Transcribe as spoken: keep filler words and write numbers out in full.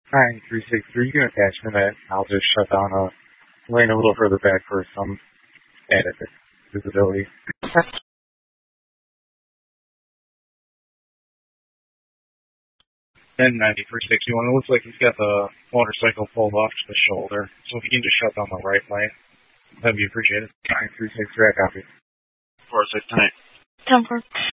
Hi, three six three, you can attach me that. I'll just shut down a lane a little further back for some added visibility. ten ninety for sixty-one. It looks like he's got the motorcycle pulled off to the shoulder. So if you can just shut down the right lane, that'd be appreciated. nine three six three, I copy. four six nine. ten four.